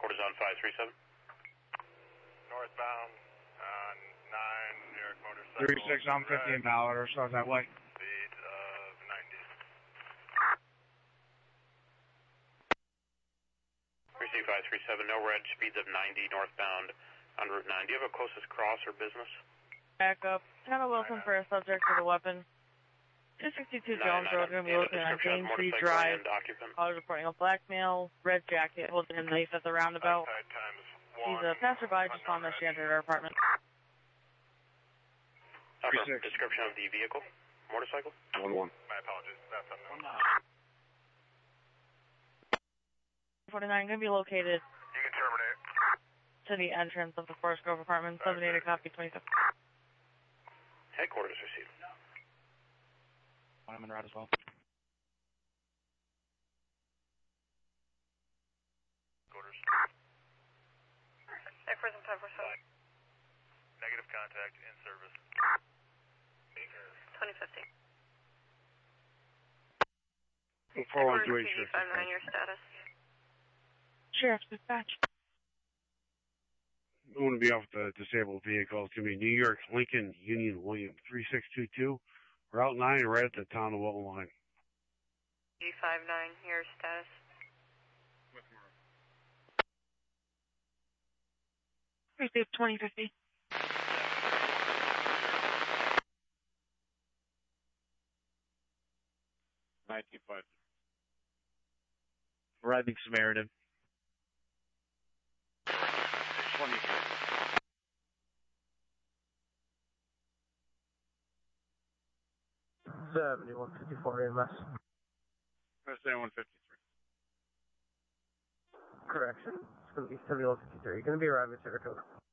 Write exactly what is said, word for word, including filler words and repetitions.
Headquarters on five three seven. Northbound on nine, New York motorcycle. three six, I'm fifteen dollars, so that way. Speed of ninety. three C five three seven, no red, speeds of ninety, northbound on Route nine. Do you have a closest cross or business? Back up. Kind of looking for a subject with a weapon. two sixty-two Jones Road, going to be looking at James Street Drive. Auto reporting a black male, red jacket, holding a knife at the roundabout. He's a passerby, just found that she entered our apartment. Officer, description of the vehicle, motorcycle? one one. My apologies, that's unknown. forty-nine, going to be located You can terminate. to the entrance of the Forest Grove apartment. seven eight, copy twenty-seven. Headquarters received. I'm in route as well. Quarters. Headquarters on five four seven. Negative contact in service. twenty fifty. four one two Headquarters eight, P D five nine, your status. Sheriff's dispatch. I'm going to be off the disabled vehicle. It's going to be New York Lincoln Union William three six two two. Route nine, right at the town of Wilton line. P D five nine, your status. Received twenty fifty. nineteen five. Arriving Samaritan. twenty-two. seventy-one fifty-four A M S. seventy-one fifty-three. Correction. It's going to be seventy-one fifty-three. You're going to be arriving at Saratoga.